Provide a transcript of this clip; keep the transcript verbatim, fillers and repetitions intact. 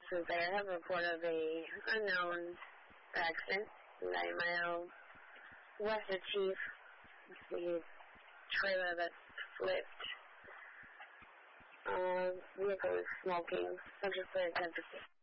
officers there have reported a unknown accident, nine mile west of Chief. The trailer that flipped. Uh, vehicle is smoking. Subject plate temperature.